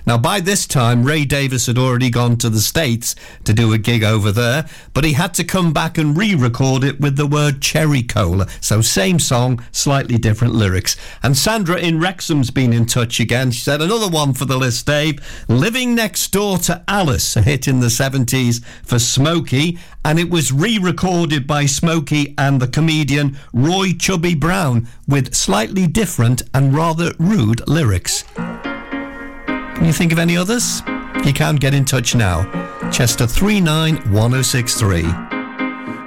Now, by this time, Ray Davies had already gone to the States to do a gig over there, but he had to come back and re-record it with the word cherry cola. So same song, slightly different lyrics. And Sandra in Wrexham's been in touch again. She said, another one for the list, Dave. Living Next Door to Alice, a hit in the 70s for Smokey, and it was re-recorded by Smokey and the comedian Roy Chubby Brown with slightly different and rather rude lyrics. Can you think of any others? You can get in touch now. Chester 391063.